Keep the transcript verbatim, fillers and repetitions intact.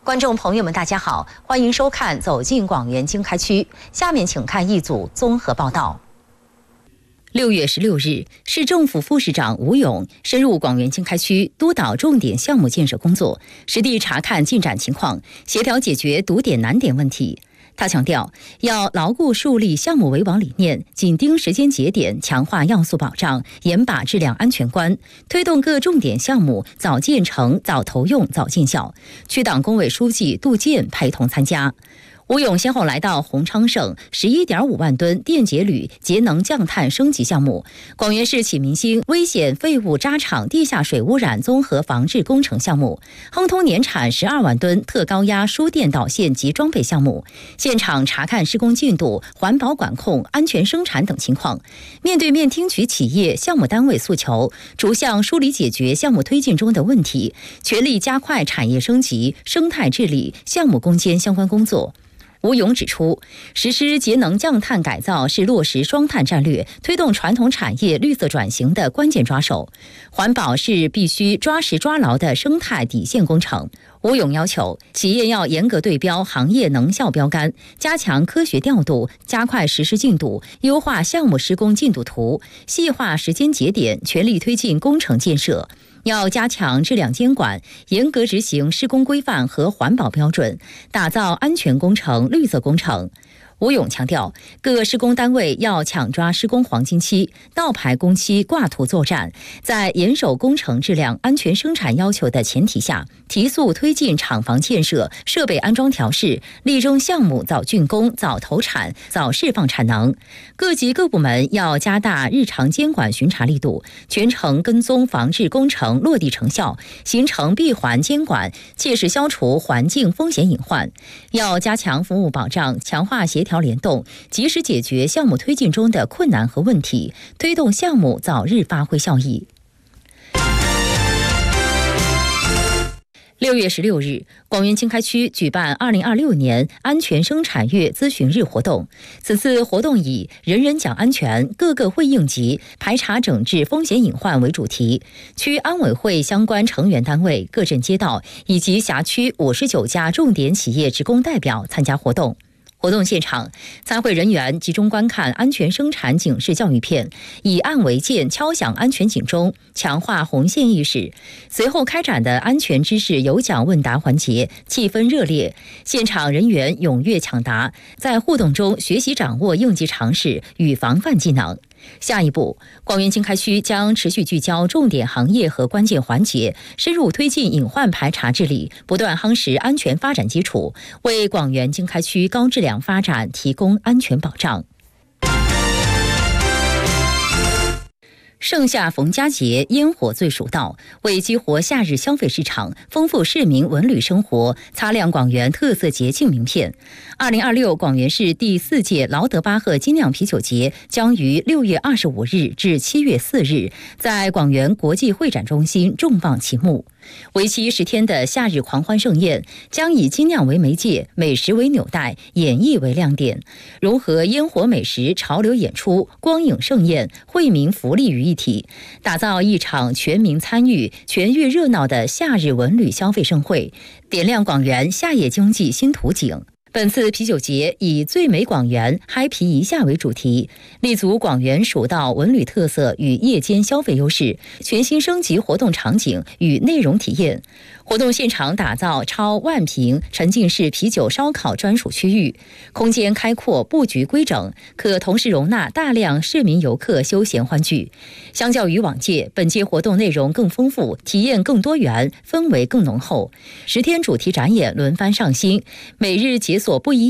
观众朋友们，大家好，欢迎收看《走进广元经开区》。下面请看一组综合报道。六月十六日，市政府副市长吴勇深入广元经开区，督导重点项目建设工作，实地查看进展情况，协调解决堵点难点问题。他强调，要牢固树立项目为王理念，紧盯时间节点，强化要素保障，严把质量安全关，推动各重点项目早建成、早投用、早见效。区党工委书记杜健陪同参加。吴勇先后来到洪昌省 十一点五万吨电解铝节能降碳升级项目、广元市启明星危险废物渣厂地下水污染综合防治工程项目、亨通年产十二万吨特高压输电导线及装备项目，现场查看施工进度、环保管控、安全生产等情况，面对面听取企业、项目单位诉求，逐项梳理解决项目推进中的问题，全力加快产业升级、生态治理、项目攻坚相关工作。吴勇指出，实施节能降碳改造是落实双碳战略、推动传统产业绿色转型的关键抓手，环保是必须抓实抓牢的生态底线工程。吴勇要求企业要严格对标行业能效标杆，加强科学调度，加快实施进度，优化项目施工进度图，细化时间节点，全力推进工程建设。要加强质量监管，严格执行施工规范和环保标准，打造安全工程、绿色工程。吴勇强调，各施工单位要抢抓施工黄金期，倒排工期挂图作战，在严守工程质量、安全生产要求的前提下，提速推进厂房建设、设备安装调试，力争项目早竣工、早投产、早释放产能。各级各部门要加大日常监管巡查力度，全程跟踪防治工程落地成效，形成闭环监管，切实消除环境风险隐患。要加强服务保障，强化协调联动，及时解决项目推进中的困难和问题，推动项目早日发挥效益。六月十六日，广元经开区举办二零二六年安全生产月咨询日活动。此次活动以“人人讲安全，个个会应急，排查整治风险隐患”为主题。区安委会相关成员单位、各镇街道以及辖区五十九家重点企业职工代表参加活动。活动现场，参会人员集中观看安全生产警示教育片，以按为键敲响安全警钟，强化红线意识。随后开展的安全知识有奖问答环节，气氛热烈，现场人员踊跃抢答，在互动中学习掌握应急常识与防范技能。下一步，广元经开区将持续聚焦重点行业和关键环节，深入推进隐患排查治理，不断夯实安全发展基础，为广元经开区高质量发展提供安全保障。盛夏逢佳节，烟火最蜀道。为激活夏日消费市场，丰富市民文旅生活，擦亮广元特色节庆名片，二零二六广元市第四届劳德巴赫精酿啤酒节将于六月二十五日至七月四日在广元国际会展中心重磅启幕。为期十天的夏日狂欢盛宴将以精酿为媒介，美食为纽带，演绎为亮点，融合烟火美食、潮流演出、光影盛宴、惠民福利于一体，打造一场全民参与、全域热闹的夏日文旅消费盛会，点亮广元夏夜经济新图景。本次啤酒节以最美广元，嗨皮一下为主题，立足广元蜀道文旅特色与夜间消费优势，全新升级活动场景与内容体验。活动现场打造超万平沉浸式啤酒烧烤专属区域，空间开阔，布局规整，可同时容纳大量市民游客休闲欢聚。相较于往届，本届活动内容更丰富，体验更多元，氛围更浓厚。十天主题展演轮番上新，每日解锁不一